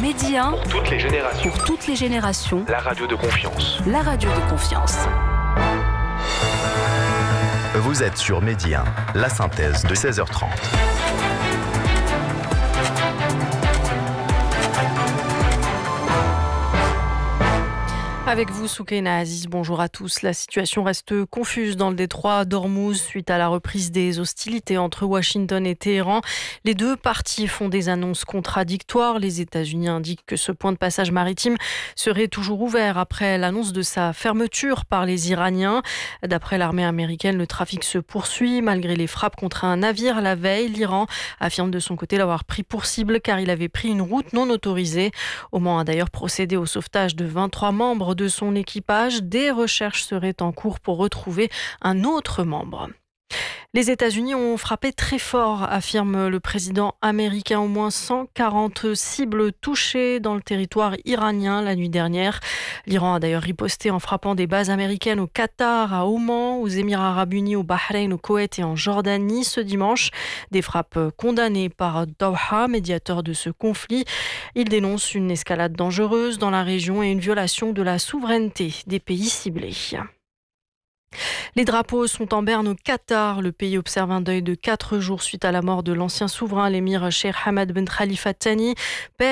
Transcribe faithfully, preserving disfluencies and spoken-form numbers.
Medi un, pour toutes les générations. Pour toutes les générations. La radio de confiance. La radio de confiance. Vous êtes sur Medi un, la synthèse de seize heures trente. Avec vous, Soukaina Aziz, bonjour à tous. La situation reste confuse dans le détroit d'Ormuz suite à la reprise des hostilités entre Washington et Téhéran. Les deux parties font des annonces contradictoires. Les États-Unis indiquent que ce point de passage maritime serait toujours ouvert après l'annonce de sa fermeture par les Iraniens. D'après l'armée américaine, le trafic se poursuit malgré les frappes contre un navire la veille. L'Iran affirme de son côté l'avoir pris pour cible car il avait pris une route non autorisée. Oman a d'ailleurs procédé au sauvetage de vingt-trois membres de son équipage. Des recherches seraient en cours pour retrouver un autre membre. Les États-Unis ont frappé très fort, affirme le président américain. Au moins cent quarante cibles touchées dans le territoire iranien la nuit dernière. L'Iran a d'ailleurs riposté en frappant des bases américaines au Qatar, à Oman, aux Émirats arabes unis, au Bahreïn, au Koweït et en Jordanie ce dimanche. Des frappes condamnées par Doha, médiateur de ce conflit. Il dénonce une escalade dangereuse dans la région et une violation de la souveraineté des pays ciblés. Les drapeaux sont en berne au Qatar. Le pays observe un deuil de quatre jours suite à la mort de l'ancien souverain, l'émir Cheikh Hamad Ben Khalifa Thani, père